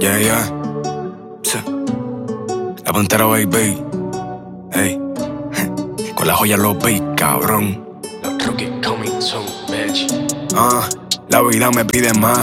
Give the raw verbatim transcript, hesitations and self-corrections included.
Yeah, yeah. Sí. La Pantera, baby. Hey. Con la joya los vi, cabrón. Los Rookie coming soon, bitch. Ah, la vida me pide más.